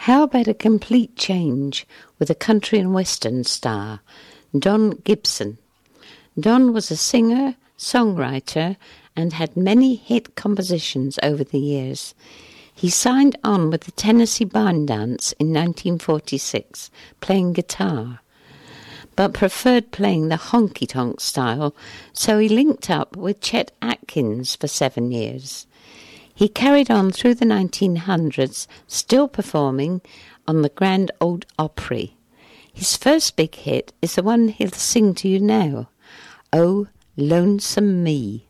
How about a complete change with a country and western star, Don Gibson? Don was a singer, songwriter, and had many hit compositions over the years. He signed on with the Tennessee Barn Dance in 1946, playing guitar, but preferred playing the honky-tonk style, so he linked up with Chet Atkins for 7 years. He carried on through the 1900s, still performing on the Grand Ole Opry. His first big hit is the one he'll sing to you now, Oh, Lonesome Me.